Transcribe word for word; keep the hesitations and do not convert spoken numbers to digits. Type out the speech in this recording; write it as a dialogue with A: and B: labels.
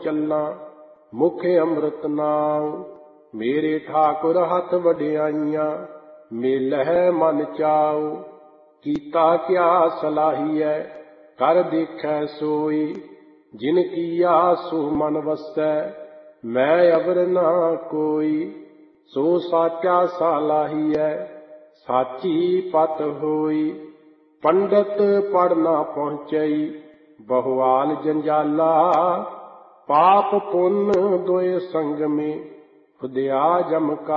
A: ਚੱਲਾਂ, ਮੁਖ ਅੰਮ੍ਰਿਤ ਨਾਮ। ਮੇਰੇ ਠਾਕੁਰ ਹੱਥ ਵਡਿਆਈਆਂ, ਮੇਲਹਿ ਮਨ ਚਾਉ। ਕੀਤਾ ਕਿਆ ਸਲਾਹੀਐ, ਕਰ ਦੇਖੈ ਸੋਈ। ਜਿਨ ਕੀਆ ਸੋ ਮਨ ਵਸੈ, ਮੈਂ ਅਵਰ ਨਾ ਕੋਈ। ਸੋ ਸਾਚਾ ਸਾਲਾਹੀਐ, ਸਾਚੀ ਪਤ ਹੋਈ। ਪੰਡਤ ਪੜ੍ਹ ਨਾ ਪਹੁੰਚਈ, ਬਹੁਆਲ ਜੰਜਾਲਾ। ਪਾਪ ਪੁੰਨ ਦੋਇ ਸੰਗਮੇ, ਹੁਦਿਆ ਜਮ ਕਾ